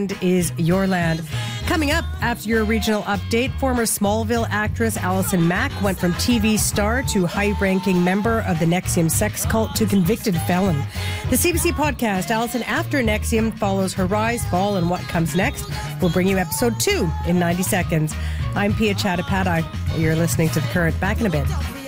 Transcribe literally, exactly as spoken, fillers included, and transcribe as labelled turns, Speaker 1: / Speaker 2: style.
Speaker 1: Is your land. Coming up after your regional update, former Smallville actress Allison Mack went from T V star to high-ranking member of the N X I V M sex cult to convicted felon. The C B C podcast, Allison After N X I V M, follows her rise, fall, and what comes next. We'll bring you episode two in ninety seconds. I'm Pia Chattopadhyay. You're listening to The Current. Back in a bit.